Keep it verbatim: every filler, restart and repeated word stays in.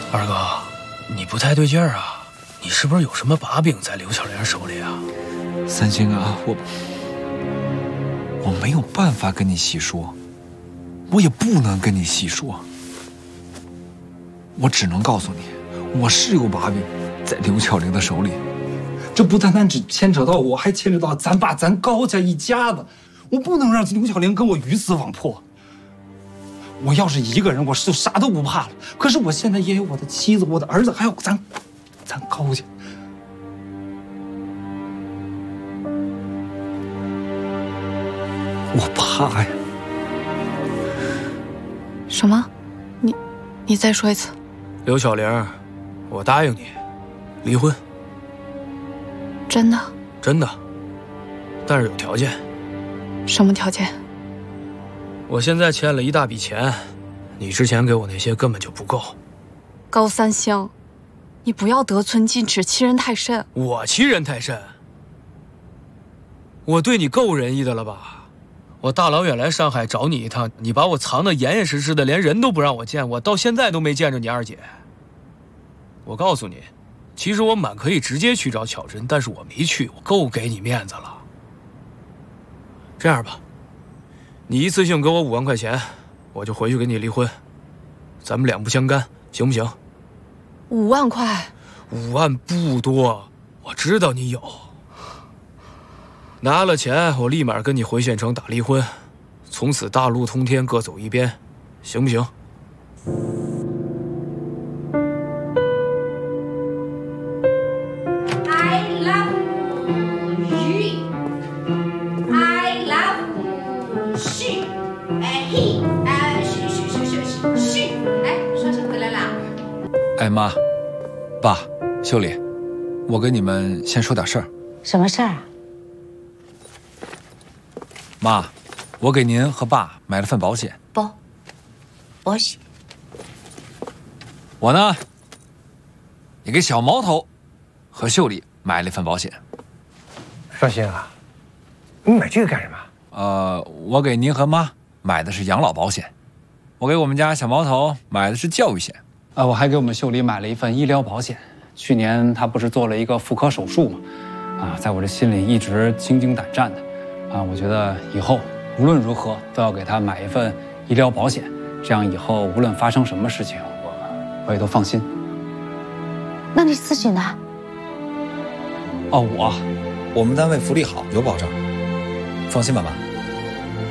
二哥，你不太对劲儿啊！你是不是有什么把柄在刘小玲手里啊？ 三星啊，我我没有办法跟你细说，我也不能跟你细说，我只能告诉你，我是有把柄在刘小玲的手里。这不单单只牵扯到我，还牵扯到咱爸咱高家一家子。我不能让刘小玲跟我鱼死网破。我要是一个人，我就啥都不怕了。可是我现在也有我的妻子、我的儿子，还有咱，咱高家。我怕呀。 什么？你，你再说一次。 刘小玲，我答应你，离婚。 真的？ 真的，但是有条件。 什么条件？ 我现在欠了一大笔钱，你之前给我那些根本就不够。 高三星，你不要得寸进尺，欺人太甚。 我欺人太甚？我对你够仁义的了吧？我大老远来上海找你一趟，你把我藏得严严实实的，连人都不让我见，我到现在都没见着你二姐。我告诉你，其实我满可以直接去找巧珍，但是我没去，我够给你面子了。这样吧，你一次性给我五万块钱，我就回去跟你离婚，咱们两不相干，行不行？ 五万块？ 五万不多，我知道你有。拿了钱，我立马跟你回县城打离婚，从此大路通天，各走一边，行不行 ？I love you. I love she. 哎 he. 哎是是是是是 she. 哎，双手回来啦。 哎妈，爸，秀丽，我跟你们先说点事儿。 什么事儿啊？ 妈，我给您和爸买了份保险。 保保险。 我呢，也给小毛头和秀丽买了一份保险。 双星啊，你买这个干什么？ 呃，我给您和妈买的是养老保险，我给我们家小毛头买的是教育险。 啊，我还给我们秀丽买了一份医疗保险。去年她不是做了一个妇科手术吗？啊，在我这心里一直心惊胆战的。啊，我觉得以后无论如何都要给她买一份医疗保险，这样以后无论发生什么事情，我我也都放心。 那你自己呢？ 哦，我，我们单位福利好，有保障，放心吧，妈。